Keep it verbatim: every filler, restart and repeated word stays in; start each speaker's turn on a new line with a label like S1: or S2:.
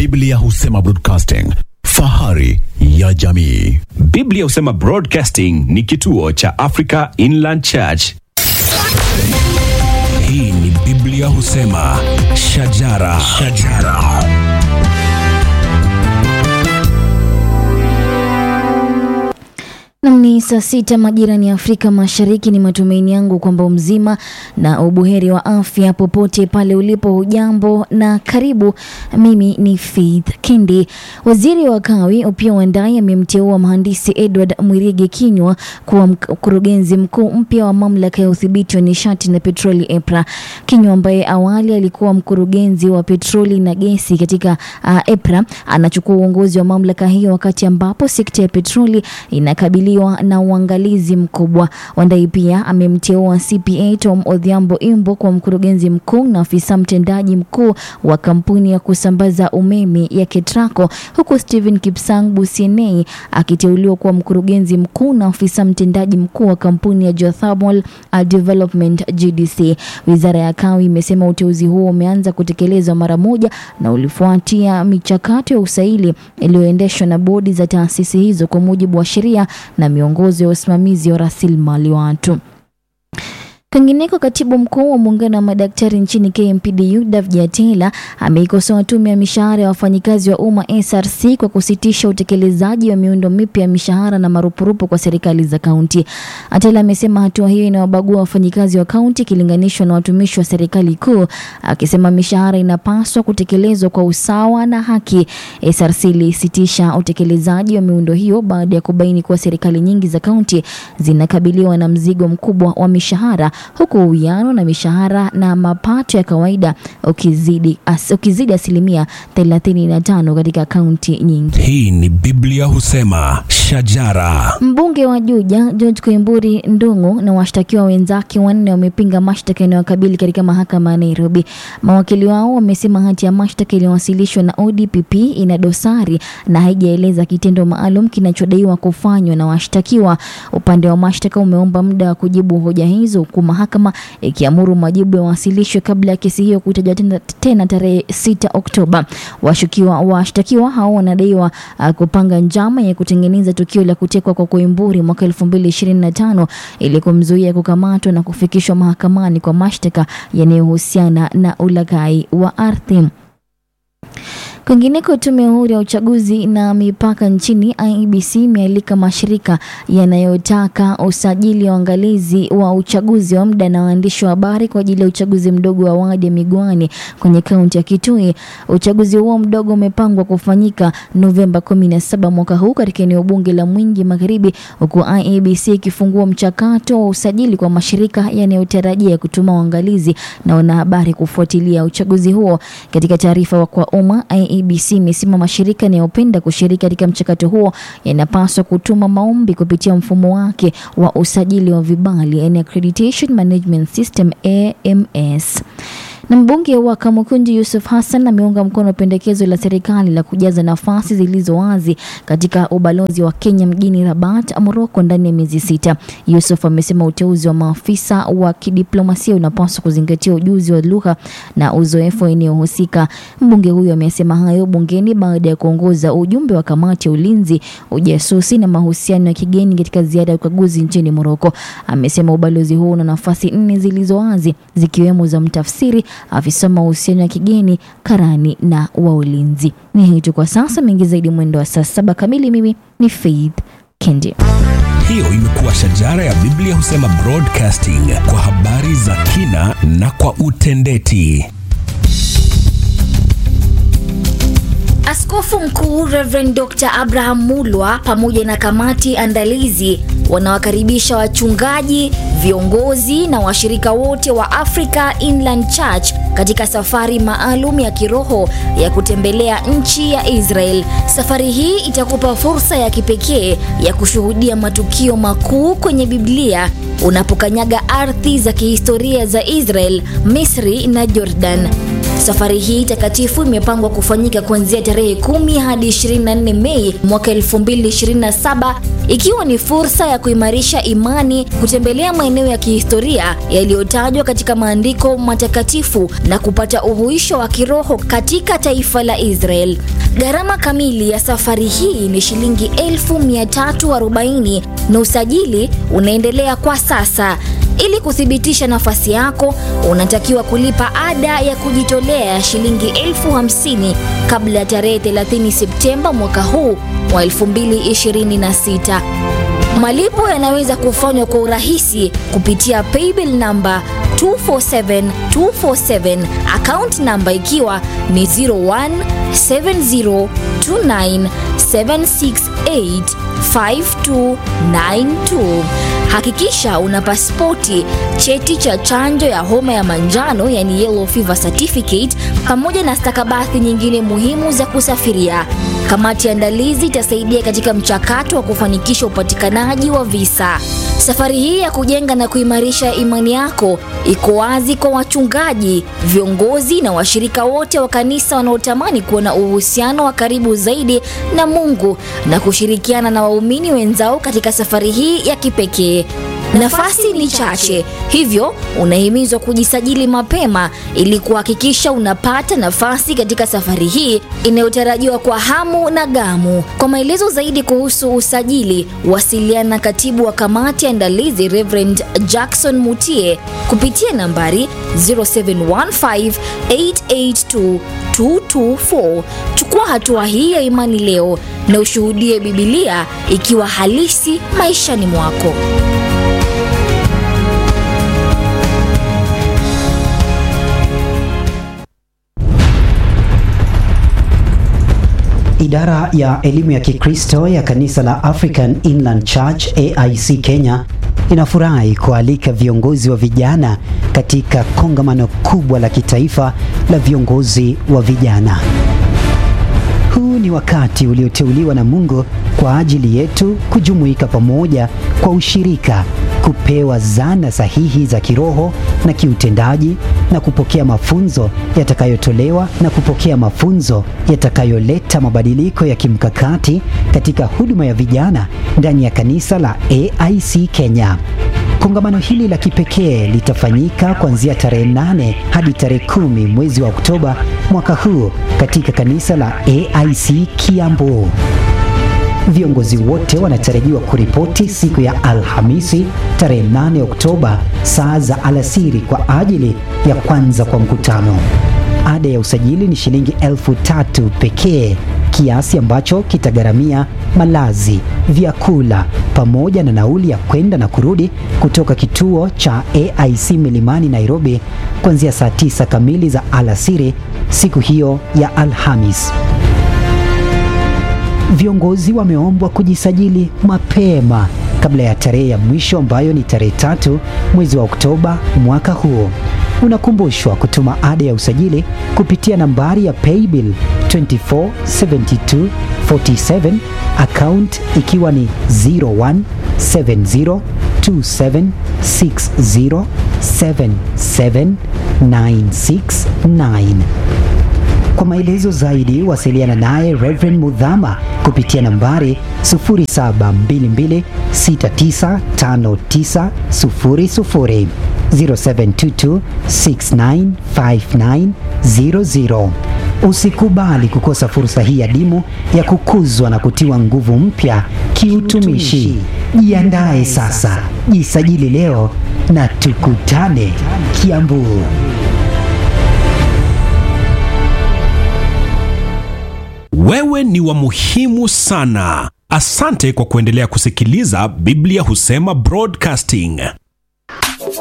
S1: Biblia Husema Broadcasting, fahari ya jamii.
S2: Biblia Husema Broadcasting ni kituo cha Africa Inland Church.
S3: Hii ni Biblia Husema, shajara, shajara.
S4: Ni saa sita majira ni Afrika Mashariki. Ni matumaini yangu kwamba mzima na ubuheri wa afya popote pale ulipo. Hujambo na karibu. Mimi ni Faith Kendi. Waziri wa Kawi Opiyo Wandayi amemteua mhandisi Edward Mwirigi Kinyua kuwa mkurugenzi mkuu mpya wa mamlaka ya udhibiti wa nishati na petroli EPRA. Kinyua ambaye awali alikuwa mkurugenzi wa petroli na gesi katika uh, EPRA anachukua uongozi wa mamlaka hiyo wakati ambapo sekta ya petroli inakabiliwa na uangalizi mkubwa. Wandayi pia amemteua C P A Tom Odhiambo Imbo kwa mkurugenzi mkuu na afisa mtendaji mkuu wa kampuni ya kusambaza umeme ya Ketraco, huku Stephen Kipsang Busienei akiteuliwa kwa mkurugenzi mkuu na afisa mtendaji mkuu wa kampuni ya Geothermal Development G D C. Wizara ya Kawi imesema uteuzi huo umeanza kutekelezwa mara moja na ulifuatia michakato ya usaili iliyoendeshwa na bodi za taasisi hizo kwa mujibu wa sheria na miongozo ya usimamizi wa rasilimali watu. Kwingineko, katibu mkuu wa muungano wa madaktari nchini K M P D U Dav Jatela ameikosoa tume ya mishahara ya wafanyikazi wa umma S R C kwa kusitisha utekelezaji wa miundo mipya ya mishahara na marupurupu kwa serikali za kaunti. Atela amesema hatua hiyo inawabagua wafanyikazi wa kaunti kilinganishwa na watumishi wa serikali kuu, akisema mishahara inapaswa kutekelezwa kwa usawa na haki. S R C ilisitisha utekelezaji wa miundo hiyo baada ya kubaini kuwa serikali nyingi za kaunti zinakabiliwa na mzigo mkubwa wa mishahara, huku uwiano na mishahara na mapato ya kawaida ukizidi as, ukizidi asilimia thelathini na tano katika kaunti nyingi.
S3: Hii ni Biblia Husema, shajara.
S4: Mbunge wa Juja George Koimburi Ndung'u na washtakiwa wenzake wanne wamepinga mashtaka yanayowakabili katika mahakama ya Nairobi. Mawakili wao wamesema hati ya mashtaka iliyowasilishwa na O D P P ina dosari na haijaeleza kitendo maalum kinachodaiwa kufanywa na washtakiwa. Upande wa mashtaka umeomba muda wa kujibu hoja hizo, kwa mahakama ikiamuru majibu yawasilishwe kabla ya kesi hiyo kutajwa tena, tena tarehe sita Oktoba. Washukiwa washtakiwa hao wanadaiwa uh, kupanga njama ya kutengeneza tukio la kutekwa kwa Koimburi mwaka elfu mbili ishirini na tano ili kumzuia kukamatwa na kufikishwa mahakamani kwa mashtaka yanayohusiana na ulaghai wa ardhi. Kwingineko, tume huru ya uchaguzi na mipaka nchini I E B C imealika mashirika yanayotaka usajili wa uangalizi wa uchaguzi wa muda na waandishi wa habari kwa ajili ya uchaguzi mdogo wa wadi ya Migwani kwenye kaunti ya Kitui. Uchaguzi huo mdogo umepangwa kufanyika Novemba kumi na saba mwaka huu katika eneo bunge la Mwingi Magharibi, huku I E B C ikifungua mchakato wa usajili kwa mashirika yanayotarajia kutuma waangalizi na wanahabari kufuatilia uchaguzi huo. Katika taarifa kwa umma, I E B C imesema mashirika yanayopenda kushiriki katika mchakato huo yanapaswa kutuma maombi kupitia mfumo wake wa usajili wa vibali, yani Accreditation Management System A M S. Na mbunge wa Kamukunji Yusuf Hassan ameunga mkono pendekezo la serikali la kujaza nafasi zilizo wazi katika ubalozi wa Kenya mjini Rabat, Morocco ndani ya miezi sita. Yusuf amesema uteuzi wa maafisa wa kidiplomasia unapaswa kuzingatia ujuzi wa lugha na uzoefu eneo husika. Mbunge huyo amesema hayo bungeni baada ya kuongoza ujumbe wa kamati ya ulinzi, ujasusi na mahusiano ya kigeni katika ziara ya ukaguzi nchini Morocco. Amesema ubalozi huo una nafasi nne zilizo wazi, zikiwemo za mtafsiri, afisa mahusiano ya kigeni, karani na wa ulinzi. Ni hiyo kwa sasa, mengi zaidi mwendo wa saa saba kamili. Mimi ni Faith Kendi.
S3: Hiyo imekuwa shajara ya Biblia Husema Broadcasting, kwa habari za kina na kwa utendeti.
S5: Askofu Mkuu Reverend Doctor Abraham Mulwa pamoja na kamati andalizi wanawakaribisha wachungaji, viongozi na washirika wote wa Africa Inland Church katika safari maalum ya kiroho ya kutembelea nchi ya Israel. Safari hii itakupa fursa ya kipekee ya kushuhudia matukio makuu kwenye Biblia unapokanyaga ardhi za kihistoria za Israel, Misri na Jordan. Safari hii takatifu imepangwa kufanyika kuanzia tarehe kumi hadi ishirini na nne Mei mwaka elfu mbili ishirini na saba, ikiwa ni fursa ya kuimarisha imani, kutembelea maeneo ya kihistoria yaliyotajwa katika maandiko matakatifu na kupata uhuisho wa kiroho katika taifa la Israel. Gharama kamili ya safari hii ni shilingi elfu mia tatu arobaini na usajili unaendelea kwa sasa. Ili kuthibitisha nafasi yako, unatakiwa kulipa ada ya kujitolea ya shilingi elfu hamsini kabla ya tarehe thelathini Septemba mwaka huu wa elfu mbili ishirini na sita. Malipo yanaweza kufanywa kwa urahisi kupitia paybill number two four seven two four seven, account number ikiwa ni zero one seven zero two nine seven six eight five two nine two. Hakikisha una pasipoti, cheti cha chanjo ya homa ya manjano yani yellow fever certificate, pamoja na stakabadhi nyingine muhimu za kusafiria. Kamati andalizi itasaidia katika mchakato wa kufanikisha upatikanaji wa visa. Safari hii ya kujenga na kuimarisha imani yako iko wazi kwa wachungaji, viongozi na washirika wote wa kanisa wanaotamani kuwa na uhusiano wa karibu zaidi na Mungu na kushirikiana na waumini wenzao katika safari hii ya kipekee. Nafasi ni chache, hivyo unahimizwa kujisajili mapema ili kuhakikisha unapata nafasi katika safari hii inayotarajiwa kwa hamu na gamu. Kwa maelezo zaidi kuhusu usajili, wasiliana na katibu wa kamati andalizi Reverend Jackson Mutie kupitia nambari zero seven one five eight eight two two two four. Chukua hatua hii ya imani leo na ushuhudie Biblia ikiwa halisi maishani mwako.
S6: Idara ya elimu ya Kikristo ya kanisa la African Inland Church A I C Kenya inafurahi kualika viongozi wa vijana katika kongamano kubwa la kitaifa la viongozi wa vijana. Huu ni wakati ulioteuliwa na Mungu kwa ajili yetu kujumuika pamoja kwa ushirika, kupewa zana sahihi za kiroho na kiutendaji na kupokea mafunzo yatakayotolewa na kupokea mafunzo yatakayoleta mabadiliko ya kimkakati katika huduma ya vijana ndani ya kanisa la A I C Kenya. Kongamano hili la kipekee litafanyika kuanzia tarehe nane hadi tarehe kumi mwezi wa Oktoba mwaka huu katika kanisa la A I C Kiambu. Viongozi wote wanatarajiwa kuripoti siku ya Alhamisi tarehe nane Oktoba saa za alasiri kwa ajili ya kwanza kwa mkutano. Ada ya usajili ni shilingi elfu tatu pekee, kiasi ambacho kitagharamia malazi, vyakula pamoja na nauli ya kwenda na kurudi kutoka kituo cha A I C Milimani Nairobi kuanzia saa tisa kamili za alasiri siku hiyo ya Alhamis. Viongozi wameombwa kujisajili mapema kabla ya tarehe ya mwisho ambayo ni tarehe tatu mwezi wa Oktoba mwaka huu. Unakumbushwa kutuma ada ya usajili kupitia nambari ya paybill two four seven two four seven, account ikiwa ni zero one seven zero two seven six zero seven seven nine six nine. Kwa maelezo zaidi wasiliana naye Reverend Mudhama kupitia nambari zero saba mbili mbili sita tisa tano tisa zero zero zero seven two two six nine five nine zero zero. Usikubali kukosa fursa hii adimu ya kukuzwa na kutiwa nguvu mpya kiutumishi. Jiandae sasa, jisajili leo na tukutane Kiambu.
S3: Wewe ni wa muhimu sana. Asante kwa kuendelea kusikiliza Biblia Husema Broadcasting.